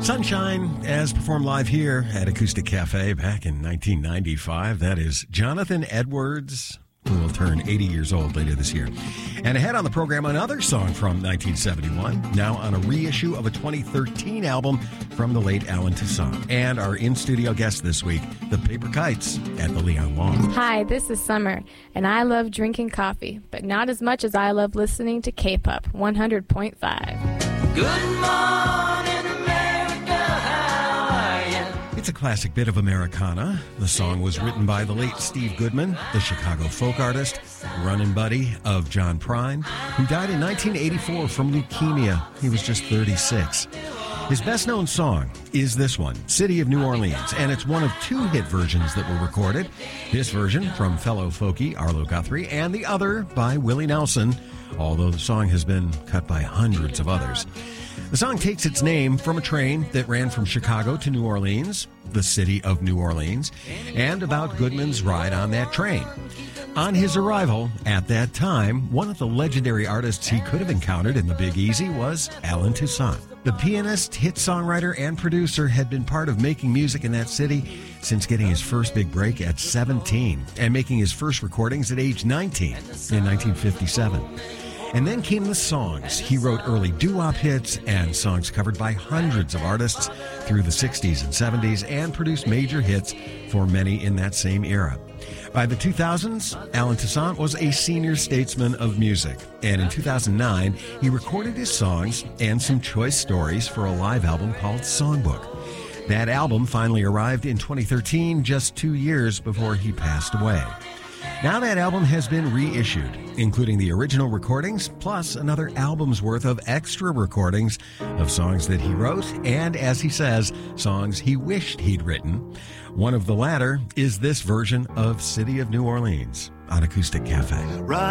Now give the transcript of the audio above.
Sunshine, as performed live here at Acoustic Cafe back in 1995. That is Jonathan Edwards, who will turn 80 years old later this year. And ahead on the program, another song from 1971, now on a reissue of a 2013 album from the late Alan Toussaint. And our in-studio guest this week, the Paper Kites at the Leon Lawn. Hi, this is Summer, and I love drinking coffee, but not as much as I love listening to K-Pop 100.5. Good morning, America, how are you? It's a classic bit of Americana. The song was written by the late Steve Goodman, the Chicago folk artist, running buddy of John Prine, who died in 1984 from leukemia. He was just 36. His best-known song is this one, City of New Orleans, and it's one of two hit versions that were recorded. This version from fellow folkie Arlo Guthrie, and the other by Willie Nelson, although the song has been cut by hundreds of others. The song takes its name from a train that ran from Chicago to New Orleans, the city of New Orleans, and about Goodman's ride on that train. On his arrival at that time, one of the legendary artists he could have encountered in the Big Easy was Alan Toussaint. The pianist, hit songwriter, and producer had been part of making music in that city since getting his first big break at 17 and making his first recordings at age 19 in 1957. And then came the songs. He wrote early doo-wop hits and songs covered by hundreds of artists through the 60s and 70s and produced major hits for many in that same era. By the 2000s, Alan Toussaint was a senior statesman of music, and in 2009, he recorded his songs and some choice stories for a live album called Songbook. That album finally arrived in 2013, just 2 years before he passed away. Now that album has been reissued, including the original recordings, plus another album's worth of extra recordings of songs that he wrote, and, as he says, songs he wished he'd written. One of the latter is this version of City of New Orleans on Acoustic Cafe.